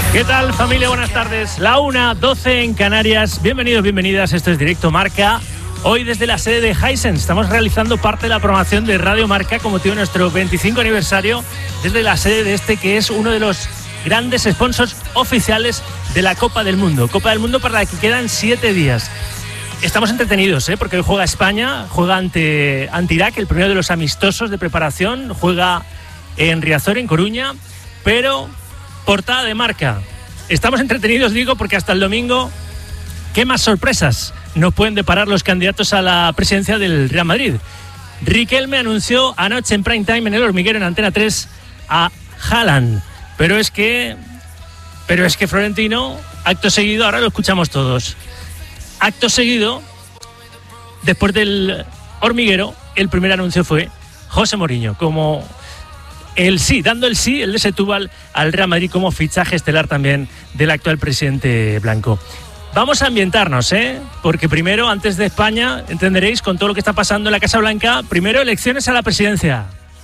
¿Qué tal, familia? Buenas tardes. La 1:12 en Canarias. Bienvenidos, bienvenidas. Esto es Directo Marca. Hoy desde la sede de Hisense estamos realizando parte de la programación de Radio Marca con motivo de nuestro 25 aniversario desde la sede de este, que es uno de los grandes sponsors oficiales de la Copa del Mundo. Copa del Mundo para la que quedan 7 días. Estamos entretenidos, porque hoy juega España, juega ante Irak, el primero de los amistosos de preparación, juega en Riazor, en Coruña, pero portada de Marca. Estamos entretenidos, digo, porque hasta el domingo, ¿qué más sorpresas nos pueden deparar los candidatos a la presidencia del Real Madrid? Riquelme anunció anoche en prime time en El Hormiguero, en Antena 3, a Haaland. Pero es que Florentino, acto seguido, ahora lo escuchamos todos. Acto seguido, después del Hormiguero, el primer anuncio fue José Mourinho, como el sí, dando el sí, el de Setúbal al Real Madrid como fichaje estelar también del actual presidente blanco. Vamos a ambientarnos, porque primero, antes de España, entenderéis con todo lo que está pasando en la Casa Blanca, primero elecciones a la presidencia.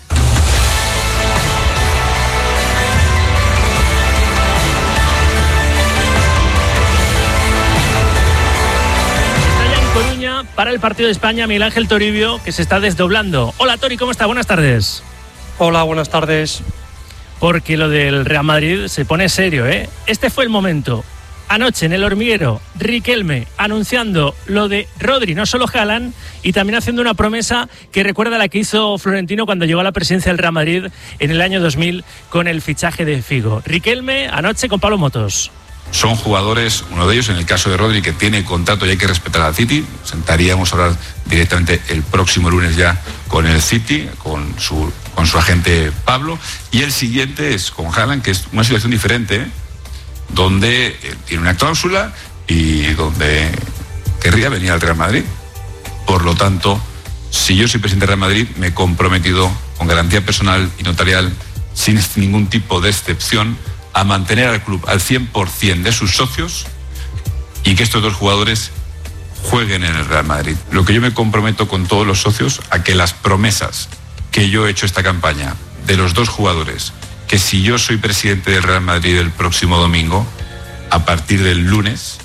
Para el partido de España, Miguel Ángel Toribio, que se está desdoblando. Hola, Tori, ¿cómo está? Buenas tardes. Hola, buenas tardes. Porque lo del Real Madrid se pone serio, Este fue el momento. Anoche en El Hormiguero, Riquelme anunciando lo de Rodri, no solo Haaland, y también haciendo una promesa que recuerda a la que hizo Florentino cuando llegó a la presidencia del Real Madrid en el año 2000 con el fichaje de Figo. Riquelme anoche con Pablo Motos. Son jugadores, uno de ellos, en el caso de Rodri, que tiene contrato y hay que respetar al City. Sentaríamos a hablar directamente el próximo lunes ya con el City, con su agente Pablo. Y el siguiente es con Haaland, que es una situación diferente, donde tiene una cláusula y donde querría venir al Real Madrid. Por lo tanto, si yo soy presidente del Real Madrid, me he comprometido con garantía personal y notarial, sin ningún tipo de excepción, a mantener al club al 100% de sus socios y que estos dos jugadores jueguen en el Real Madrid. Lo que yo me comprometo con todos los socios, a que las promesas que yo he hecho esta campaña de los dos jugadores, que si yo soy presidente del Real Madrid el próximo domingo, a partir del lunes,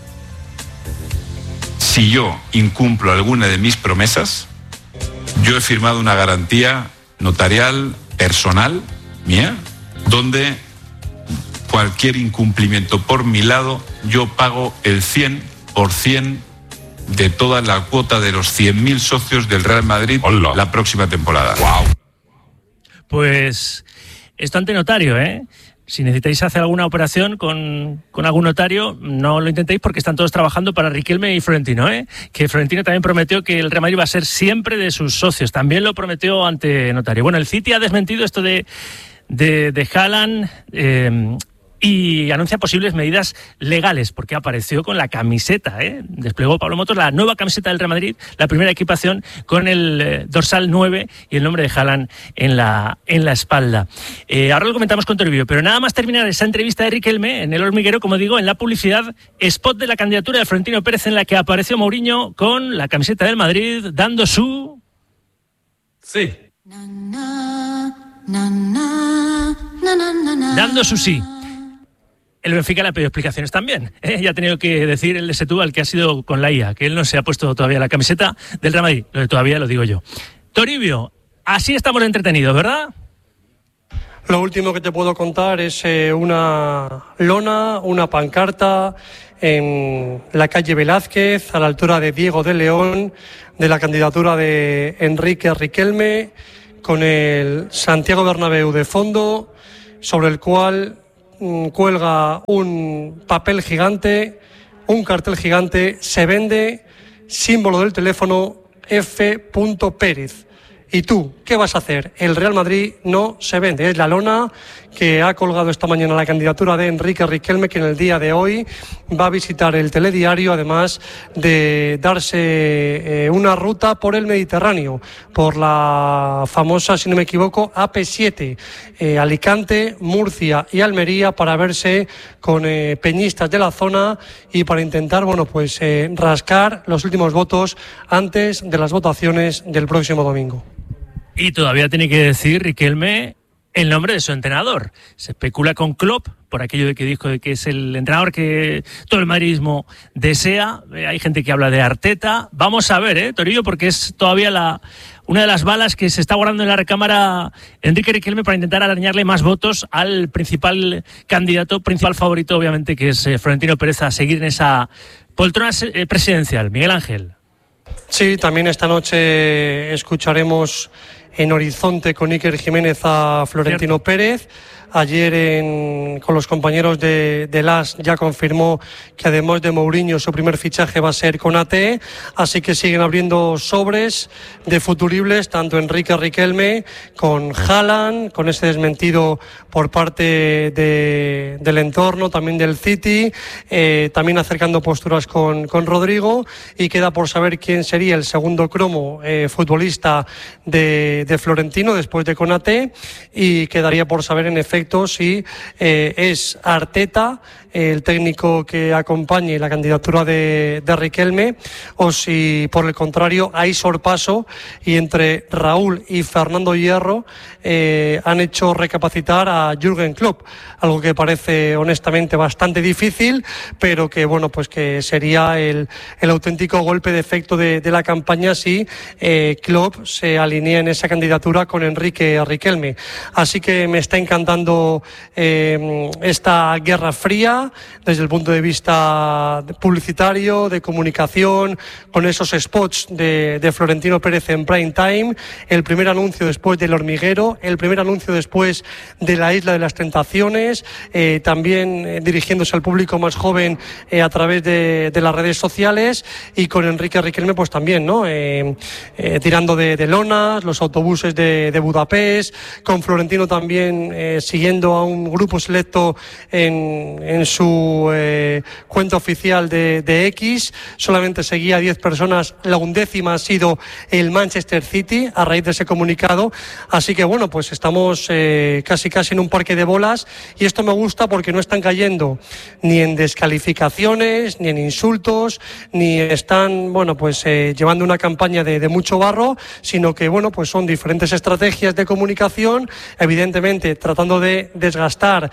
si yo incumplo alguna de mis promesas, yo he firmado una garantía notarial personal mía, donde cualquier incumplimiento por mi lado, yo pago el 100% de toda la cuota de los 100.000 socios del Real Madrid. ¡Hola! La próxima temporada. ¡Wow! Pues esto ante notario, Si necesitáis hacer alguna operación con algún notario, no lo intentéis porque están todos trabajando para Riquelme y Florentino, Que Florentino también prometió que el Real Madrid va a ser siempre de sus socios. También lo prometió ante notario. Bueno, el City ha desmentido esto de Haaland, y anuncia posibles medidas legales, porque apareció con la camiseta, desplegó Pablo Motos la nueva camiseta del Real Madrid, la primera equipación con el dorsal 9 y el nombre de Haaland en la espalda. Ahora lo comentamos con Toribio, pero nada más terminar esa entrevista de Riquelme en El Hormiguero, como digo, en la publicidad, spot de la candidatura de Florentino Pérez, en la que apareció Mourinho con la camiseta del Madrid, dando su... Sí. Dando su sí. El Benfica le ha pedido explicaciones también. Ya ha tenido que decir el de Setúbal que ha sido con la IA, que él no se ha puesto todavía la camiseta del Real Madrid. Lo de todavía lo digo yo. Toribio, así estamos entretenidos, ¿verdad? Lo último que te puedo contar es una lona, una pancarta en la calle Velázquez, a la altura de Diego de León, de la candidatura de Enrique Riquelme, con el Santiago Bernabéu de fondo, sobre el cual cuelga un papel gigante, un cartel gigante, se vende, símbolo del teléfono F. Pérez. ¿Y tú qué vas a hacer? El Real Madrid no se vende. Es la lona que ha colgado esta mañana la candidatura de Enrique Riquelme, que en el día de hoy va a visitar el telediario, además de darse una ruta por el Mediterráneo, por la famosa, si no me equivoco, AP7, Alicante, Murcia y Almería, para verse con peñistas de la zona y para intentar, rascar los últimos votos antes de las votaciones del próximo domingo. Y todavía tiene que decir Riquelme el nombre de su entrenador. Se especula con Klopp, por aquello de que dijo de que es el entrenador que todo el madridismo desea. Hay gente que habla de Arteta. Vamos a ver, Torillo, porque es todavía una de las balas que se está guardando en la recámara Enrique Riquelme para intentar arañarle más votos al principal candidato, principal favorito, obviamente, que es Florentino Pérez, a seguir en esa poltrona presidencial. Miguel Ángel. Sí, también esta noche escucharemos en Horizonte con Iker Jiménez a Florentino Pérez. Ayer con los compañeros de LAS ya confirmó que además de Mourinho su primer fichaje va a ser Konaté, así que siguen abriendo sobres de futuribles, tanto Enrique Riquelme con Haaland, con ese desmentido por parte del entorno, también del City, también acercando posturas con Rodrigo, y queda por saber quién sería el segundo cromo futbolista de Florentino después de Konaté, y quedaría por saber en efecto si es Arteta el técnico que acompañe la candidatura de Riquelme, o si por el contrario hay sorpaso y entre Raúl y Fernando Hierro han hecho recapacitar a Jürgen Klopp, algo que parece honestamente bastante difícil, pero que bueno, pues que sería el auténtico golpe de efecto de la campaña si Klopp se alinea en esa candidatura con Enrique Riquelme. Así que me está encantando esta guerra fría desde el punto de vista publicitario, de comunicación, con esos spots de Florentino Pérez en prime time, el primer anuncio después del Hormiguero, el primer anuncio después de la Isla de las Tentaciones, también dirigiéndose al público más joven a través de las redes sociales, y con Enrique Riquelme pues también, ¿no? Tirando de lonas, los autobuses de Budapest, con Florentino también siguiendo a un grupo selecto en su cuenta oficial de X. Solamente seguía a 10 personas, la 11ª ha sido el Manchester City a raíz de ese comunicado, así que bueno, pues estamos casi en un parque de bolas, y esto me gusta porque no están cayendo ni en descalificaciones, ni en insultos, ni están, bueno, pues llevando una campaña de mucho barro, sino que bueno, pues son diferentes estrategias de comunicación, evidentemente tratando de desgastar,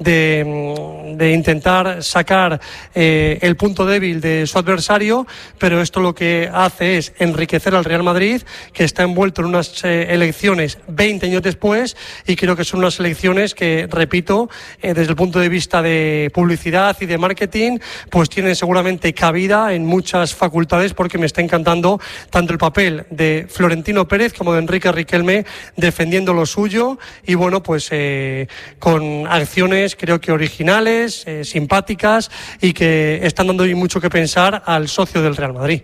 de intentar sacar el punto débil de su adversario, pero esto lo que hace es enriquecer al Real Madrid, que está envuelto en unas elecciones 20 años después, y creo que son unas elecciones que, repito, desde el punto de vista de publicidad y de marketing, pues tienen seguramente cabida en muchas facultades, porque me está encantando tanto el papel de Florentino Pérez como de Enrique Riquelme defendiendo lo suyo, y bueno, pues con acciones creo que originales, simpáticas, y que están dando mucho que pensar al socio del Real Madrid.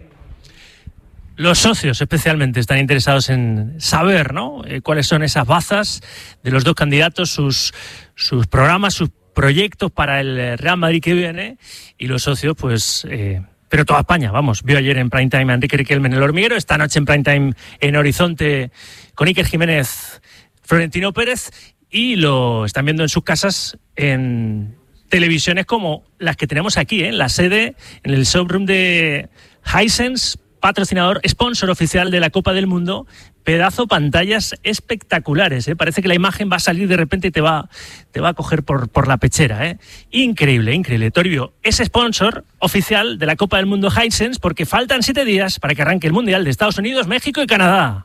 Los socios especialmente están interesados en saber, ¿no? Cuáles son esas bazas de los dos candidatos, sus programas, sus proyectos para el Real Madrid que viene, y los socios, pues... pero toda España, vamos, vio ayer en prime time a Enrique Riquelme en el Hormiguero, esta noche en prime time en Horizonte con Iker Jiménez, Florentino Pérez, y lo están viendo en sus casas en televisiones como las que tenemos aquí, en la sede, en el showroom de Hisense, patrocinador, sponsor oficial de la Copa del Mundo. Pedazo pantallas espectaculares, ¿eh? Parece que la imagen va a salir de repente y te va a coger por la pechera, ¿eh? Increíble. Toribio es sponsor oficial de la Copa del Mundo Hisense, porque faltan 7 días para que arranque el Mundial de Estados Unidos, México y Canadá.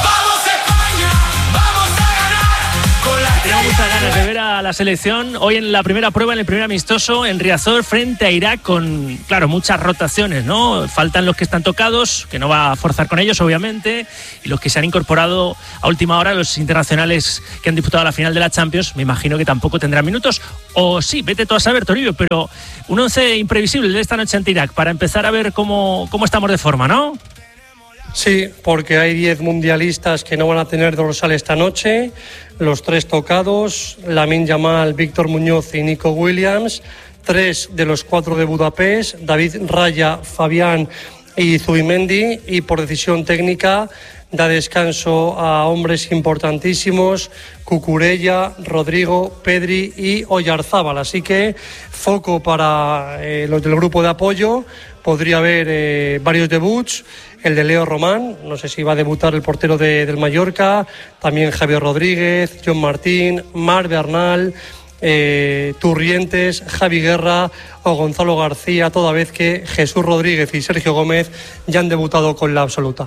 Tengo muchas ganas de ver a la selección hoy en la primera prueba, en el primer amistoso en Riazor frente a Irak, con, claro, muchas rotaciones, ¿no? Faltan los que están tocados, que no va a forzar con ellos, obviamente, y los que se han incorporado a última hora, los internacionales que han disputado la final de la Champions, me imagino que tampoco tendrán minutos, o sí, vete tú a saber, Toribio, pero un 11 imprevisible de esta noche ante Irak, para empezar a ver cómo estamos de forma, ¿no? Sí, porque hay 10 mundialistas que no van a tener dorsal esta noche, los 3 tocados, Lamine Yamal, Víctor Muñoz y Nico Williams, 3 de los 4 de Budapest, David Raya, Fabián y Zubimendi, y por decisión técnica da descanso a hombres importantísimos, Cucurella, Rodrigo, Pedri y Oyarzábal, así que foco para los del grupo de apoyo. Podría haber varios debuts, el de Leo Román, no sé si va a debutar el portero del Mallorca, también Javier Rodríguez, John Martín, Marc Bernal, Turrientes, Javi Guerra o Gonzalo García, toda vez que Jesús Rodríguez y Sergio Gómez ya han debutado con la absoluta.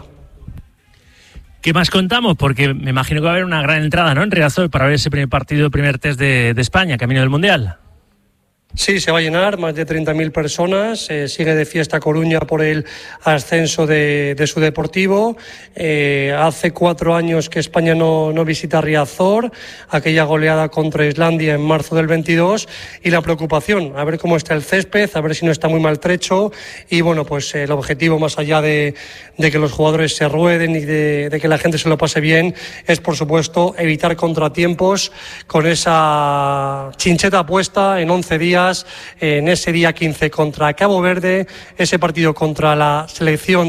¿Qué más contamos? Porque me imagino que va a haber una gran entrada, ¿no?, en Riazor para ver ese primer partido, primer test de España, camino del Mundial. Sí, se va a llenar, más de 30.000 personas. Sigue de fiesta Coruña por el ascenso de su Deportivo. Hace 4 años que España no visita Riazor, aquella goleada contra Islandia en marzo del 22, y la preocupación, a ver cómo está el césped, a ver si no está muy maltrecho, y bueno, pues el objetivo, más allá de que los jugadores se rueden y de que la gente se lo pase bien, es por supuesto evitar contratiempos con esa chincheta puesta en 11 días, en ese día 15 contra Cabo Verde, ese partido contra la selección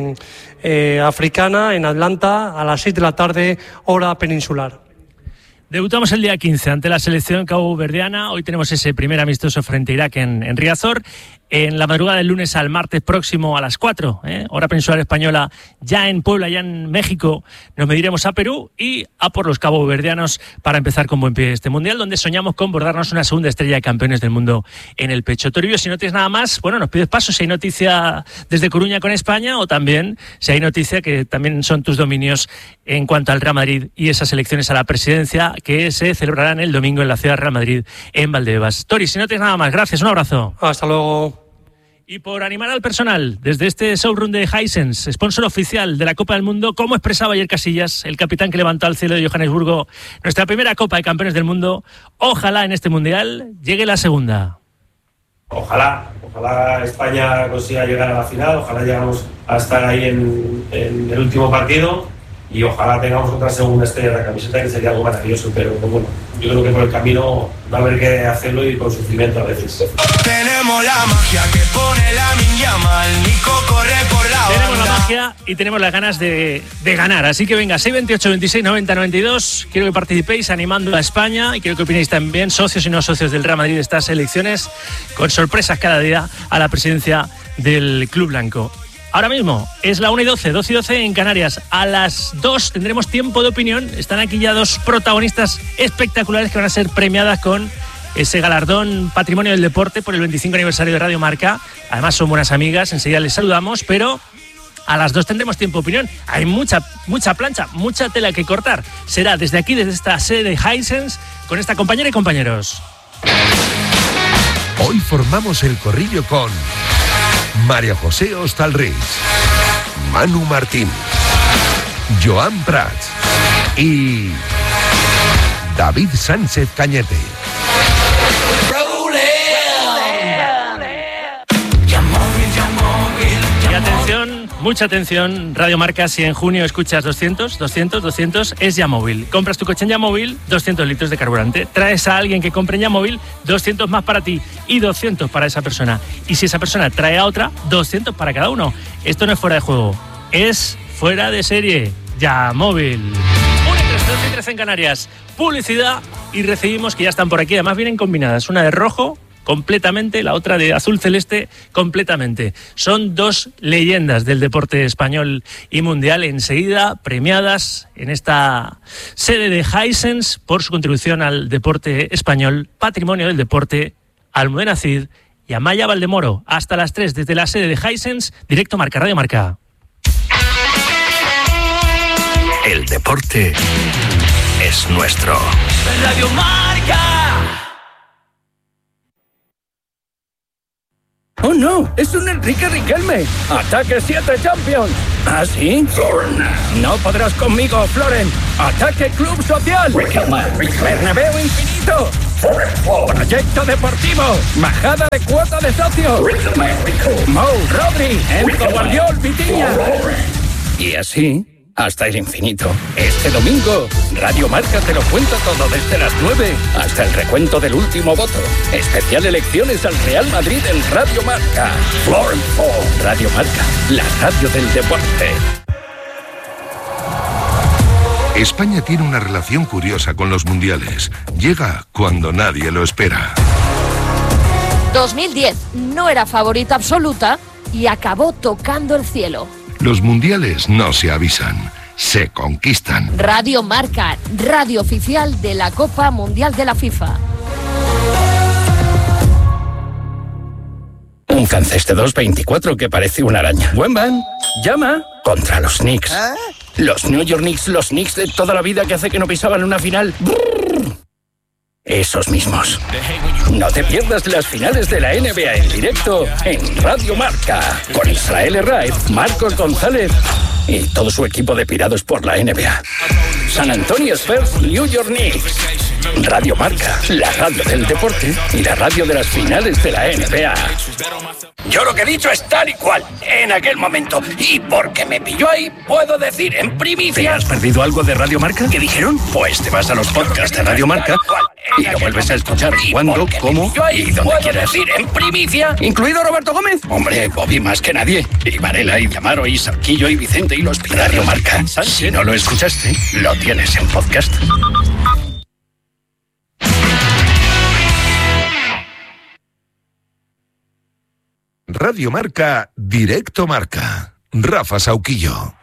africana en Atlanta a las 6 de la tarde, hora peninsular. Debutamos el día 15 ante la selección caboverdiana. Hoy tenemos ese primer amistoso frente a Irak en Riazor. En la madrugada del lunes al martes próximo a las 4, hora peninsular española, ya en Puebla, ya en México, nos mediremos a Perú y a por los caboverdianos para empezar con buen pie este Mundial, donde soñamos con bordarnos una segunda estrella de campeones del mundo en el pecho. Toribio, si no tienes nada más, bueno, nos pides paso si hay noticia desde Coruña con España, o también si hay noticia que también son tus dominios en cuanto al Real Madrid y esas elecciones a la presidencia que se celebrarán el domingo en la ciudad de Real Madrid, en Valdebebas. Tori, si no tienes nada más, gracias, un abrazo. Hasta luego. Y por animar al personal, desde este showroom de Hisense, sponsor oficial de la Copa del Mundo, como expresaba ayer Casillas, el capitán que levantó al cielo de Johannesburgo nuestra primera Copa de Campeones del Mundo, ojalá en este Mundial llegue la segunda. Ojalá España consiga llegar a la final, ojalá llegamos a estar ahí en el último partido y ojalá tengamos otra segunda estrella de la camiseta, que sería algo maravilloso, pero bueno, yo creo que por el camino va a haber que hacerlo y con sufrimiento a veces. Tenemos la magia que pone Lamine Yamal, Nico corre por la banda. Tenemos la magia y tenemos las ganas de ganar, así que venga, 628 26 90 92, quiero que participéis animando a España y quiero que opinéis también, socios y no socios del Real Madrid, de estas elecciones, con sorpresas cada día a la presidencia del Club Blanco. Ahora mismo es la 1:12, 2:12 en Canarias. A las 2 tendremos tiempo de opinión. Están aquí ya 2 protagonistas espectaculares que van a ser premiadas con ese galardón Patrimonio del Deporte por el 25 aniversario de Radio Marca. Además son buenas amigas, enseguida les saludamos, pero a las 2 tendremos tiempo de opinión. Hay mucha plancha, mucha tela que cortar. Será desde aquí, desde esta sede de Hisense, con esta compañera y compañeros. Hoy formamos el corrillo con María José Hostalrich, Manu Martín, Joan Prats y David Sánchez Cañete. Y atención, mucha atención, Radio Marca, si en junio escuchas 200, es Yamóvil. Compras tu coche en Yamóvil, 200 litros de carburante. Traes a alguien que compre en Yamóvil, 200 más para ti y 200 para esa persona. Y si esa persona trae a otra, 200 para cada uno. Esto no es fuera de juego, es fuera de serie. Yamóvil. 1:13 en Canarias. Publicidad y recibimos que ya están por aquí. Además vienen combinadas, una de rojo completamente, la otra de azul celeste completamente. Son 2 leyendas del deporte español y mundial, enseguida premiadas en esta sede de Hisense por su contribución al deporte español, Patrimonio del Deporte, Almudena Cid y Amaya Valdemoro. Hasta las 3 desde la sede de Hisense, directo Marca, Radio Marca. El deporte es nuestro. Radio Marca. ¡Oh no! ¡Es un Enrique Riquelme! ¡Ataque 7 Champions! ¿Ah, sí? No podrás conmigo, Floren. ¡Ataque Club Social! ¡Bernabéu Infinito! ¡Proyecto Deportivo! ¡Bajada de cuota de socios! ¡Mou, Rodri! ¡Enzo Guardiol, Vitinha! Y así hasta el infinito. Este domingo, Radio Marca te lo cuenta todo desde las 9 hasta el recuento del último voto. Especial elecciones al Real Madrid en Radio Marca. Radio Marca, la radio del deporte. España tiene una relación curiosa con los mundiales. Llega cuando nadie lo espera. 2010 no era favorita absoluta y acabó tocando el cielo. Los mundiales no se avisan, se conquistan. Radio Marca, radio oficial de la Copa Mundial de la FIFA. Un Canceste 224 que parece una araña. Wemban, llama contra los Knicks. Los New York Knicks, los Knicks de toda la vida que hace que no pisaban una final. Brrr. Esos mismos. No te pierdas las finales de la NBA en directo en Radio Marca. Con Israel Herraiz, Marcos González y todo su equipo de pirados por la NBA. San Antonio Spurs, New York Knicks. Radio Marca, la radio del deporte y la radio de las finales de la NBA. Yo lo que he dicho es tal y cual, en aquel momento. Y porque me pilló ahí, puedo decir en primicia... ¿Te has perdido algo de Radio Marca? ¿Qué dijeron? Pues te vas a los podcasts de Radio Marca y lo vuelves a escuchar cuando, cómo y donde quieras. Decir en primicia, incluido Roberto Gómez. Hombre, Bobby más que nadie. Y Varela, y Amaro, y Sarquillo, y Vicente, y los Radio Marca. Si no lo escuchaste, lo tienes en podcast. Radio Marca, Directo Marca. Rafa Sauquillo.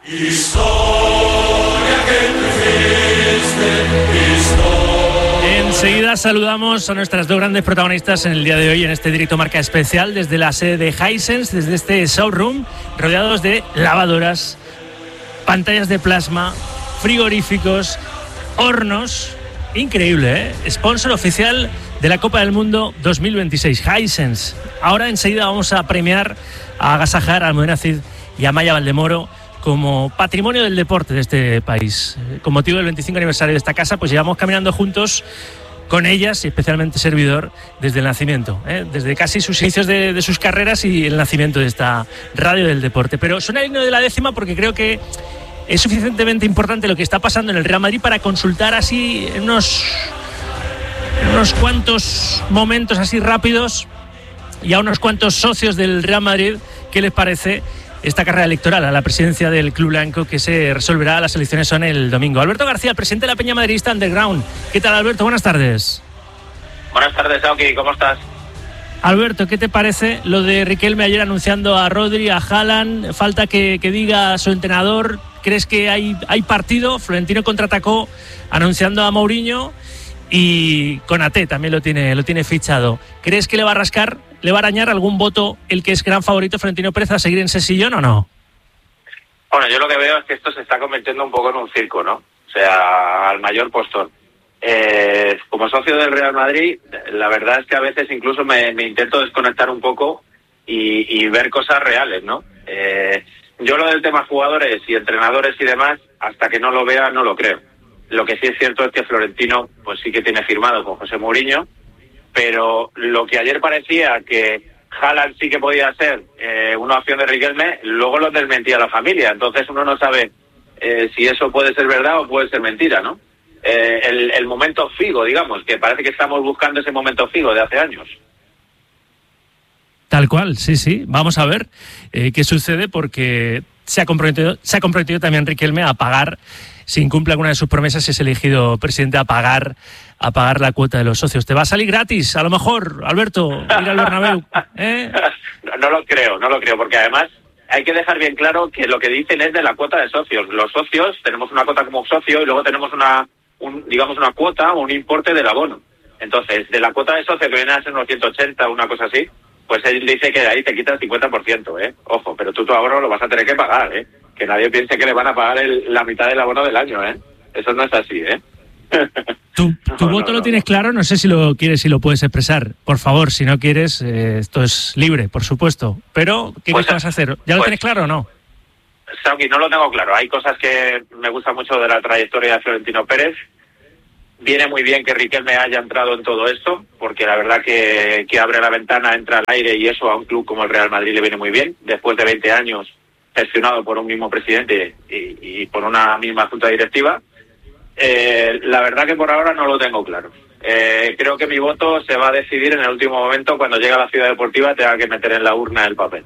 Enseguida saludamos a nuestras dos grandes protagonistas en el día de hoy en este Directo Marca especial desde la sede de Hisense, desde este showroom, rodeados de lavadoras, pantallas de plasma, frigoríficos, hornos. Increíble, ¿eh? Sponsor oficial de la Copa del Mundo 2026, Hisense. Ahora enseguida vamos a premiar, a agasajar a Almudena Cid y a Maya Valdemoro como patrimonio del deporte de este país. Con motivo del 25 aniversario de esta casa, pues llevamos caminando juntos con ellas y especialmente servidor desde el nacimiento, desde casi sus inicios de sus carreras y el nacimiento de esta radio del deporte. Pero suena el himno de la décima porque creo que es suficientemente importante lo que está pasando en el Real Madrid para consultar así en unos cuantos momentos así rápidos y a unos cuantos socios del Real Madrid qué les parece esta carrera electoral a la presidencia del Club Blanco que se resolverá, las elecciones son el domingo. Alberto García, presidente de la Peña Madridista Underground. ¿Qué tal, Alberto? Buenas tardes. Buenas tardes, Sauki. ¿Cómo estás? Alberto, ¿qué te parece lo de Riquelme ayer anunciando a Rodri, a Haaland? Falta que diga su entrenador. ¿Crees que hay partido? Florentino contraatacó anunciando a Mourinho y Konaté también lo tiene fichado. ¿Crees que le va a rascar, le va a arañar algún voto el que es gran favorito Florentino Pérez a seguir en ese sillón o no? Bueno, yo lo que veo es que esto se está convirtiendo un poco en un circo, ¿no? O sea, al mayor postor. Como socio del Real Madrid, la verdad es que a veces incluso me intento desconectar un poco y ver cosas reales, ¿no? Yo lo del tema jugadores y entrenadores y demás, hasta que no lo vea, no lo creo. Lo que sí es cierto es que Florentino, pues sí que tiene firmado con José Mourinho, pero lo que ayer parecía que Haaland sí que podía ser una opción de Riquelme, luego lo desmentía la familia. Entonces uno no sabe si eso puede ser verdad o puede ser mentira, ¿no? El momento Figo, digamos, que parece que estamos buscando ese momento Figo de hace años. Tal cual, sí. Vamos a ver qué sucede porque se ha comprometido también Riquelme a pagar, si incumple alguna de sus promesas, si es elegido presidente, a pagar la cuota de los socios. ¿Te va a salir gratis? A lo mejor, Alberto, ir al Bernabéu. No lo creo, porque además hay que dejar bien claro que lo que dicen es de la cuota de socios. Los socios tenemos una cuota como socio y luego tenemos una cuota o un importe del abono. Entonces, de la cuota de socio que viene a ser unos 180, una cosa así, pues él dice que de ahí te quita el 50%, Ojo, pero tú tu abono lo vas a tener que pagar, Que nadie piense que le van a pagar la mitad del abono del año, Eso no es así, ¿Tu voto lo tienes claro? No sé si lo quieres y lo puedes expresar. Por favor, si no quieres, esto es libre, por supuesto. Pero, ¿qué vas a hacer? ¿Ya lo tienes claro o no? Sauki, no lo tengo claro. Hay cosas que me gustan mucho de la trayectoria de Florentino Pérez. Viene muy bien que Riquelme haya entrado en todo esto, porque la verdad que abre la ventana, entra al aire y eso a un club como el Real Madrid le viene muy bien. Después de 20 años gestionado por un mismo presidente y por una misma junta directiva. La verdad que por ahora no lo tengo claro. Creo que mi voto se va a decidir en el último momento cuando llegue a la ciudad deportiva, tenga que meter en la urna el papel.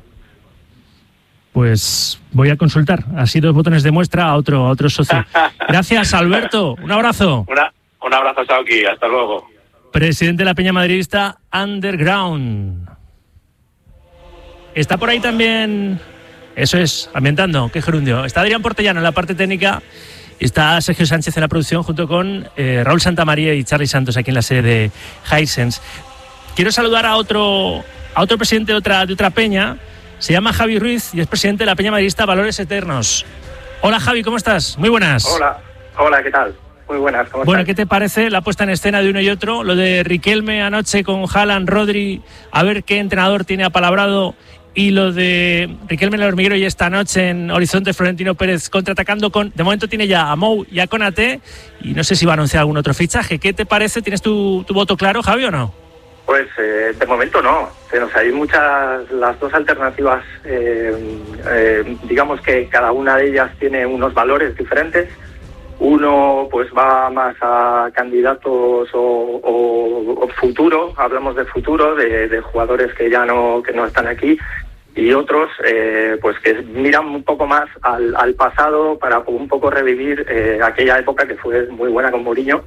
Pues voy a consultar. Así 2 botones de muestra a otro socio. Gracias, Alberto. Un abrazo. Un abrazo, Sauki. Hasta luego. Presidente de la Peña Madridista Underground. Está por ahí también Eso es, ambientando, qué gerundio. Está Adrián Portellano en la parte técnica y está Sergio Sánchez en la producción junto con Raúl Santamaría y Charly Santos aquí en la sede de Hisense. Quiero saludar a otro presidente de otra peña. Se llama Javi Ruiz y es presidente de la peña madridista Valores Eternos. Hola Javi, ¿cómo estás? Muy buenas. Hola, ¿qué tal? Muy buenas, ¿cómo Bueno, estás? ¿qué te parece la puesta en escena de uno y otro? Lo de Riquelme anoche con Haaland, Rodri, a ver qué entrenador tiene apalabrado, y lo de Riquelme en el hormiguero y esta noche en Horizonte, Florentino Pérez contraatacando con... De momento tiene ya a Mou y a Konaté, y no sé si va a anunciar algún otro fichaje. ¿Qué te parece? ¿Tienes tu voto claro, Javi, o no? Pues de momento no. O sea, hay las dos alternativas, digamos que cada una de ellas tiene unos valores diferentes. Uno pues va más a candidatos o futuro, hablamos de futuro, de jugadores que no están aquí, y otros pues que miran un poco más al pasado para un poco revivir aquella época que fue muy buena con Mourinho.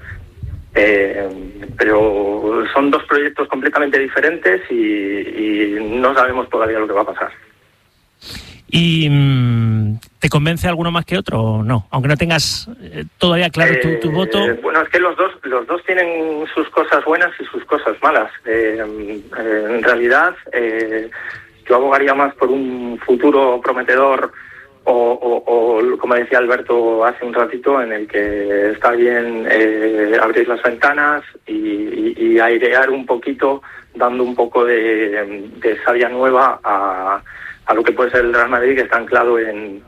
Pero son dos proyectos completamente diferentes y no sabemos todavía lo que va a pasar. ¿Y te convence alguno más que otro o no? Aunque no tengas todavía claro tu voto. Bueno, es que los dos tienen sus cosas buenas y sus cosas malas. En realidad, yo abogaría más por un futuro prometedor o como decía Alberto hace un ratito, en el que está bien abrir las ventanas y airear un poquito, dando un poco de savia nueva a lo que puede ser el Real Madrid, que está anclado en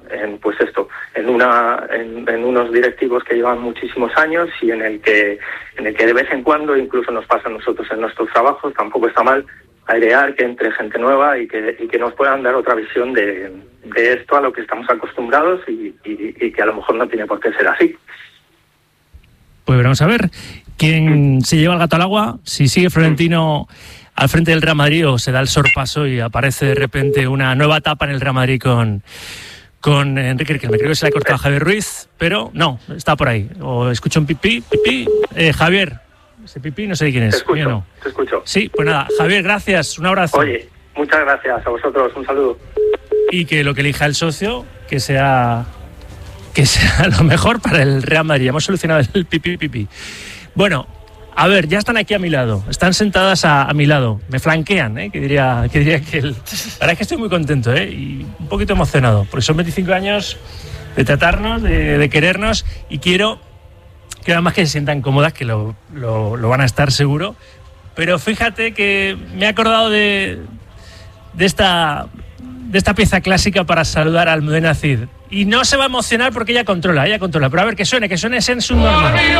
unos directivos que llevan muchísimos años y en el que de vez en cuando, incluso nos pasa a nosotros en nuestros trabajos, tampoco está mal airear, que entre gente nueva y que nos puedan dar otra visión de esto a lo que estamos acostumbrados y que a lo mejor no tiene por qué ser así. Pues veremos a ver quién se lleva el gato al agua, si sigue Florentino al frente del Real Madrid o se da el sorpaso y aparece de repente una nueva etapa en el Real Madrid con Enrique Riquelme. Creo que se le ha cortado a Javier Ruiz, pero no, está por ahí. O escucho un pipí. Javier, ese pipí no sé de quién es. Te escucho. Sí, pues nada, Javier, gracias, un abrazo. Oye, muchas gracias a vosotros, un saludo. Y que lo que elija el socio, que sea lo mejor para el Real Madrid. Hemos solucionado el pipí. Bueno, a ver, ya están aquí a mi lado, están sentadas a mi lado, me flanquean, que diría que la verdad es que estoy muy contento, y un poquito emocionado, porque son 25 años de tratarnos, de querernos, y quiero que además que se sientan cómodas, que lo van a estar seguro. Pero fíjate que me he acordado de esta pieza clásica para saludar a Almudena Cid, y no se va a emocionar porque ella controla, pero a ver, que suene ese en su normal.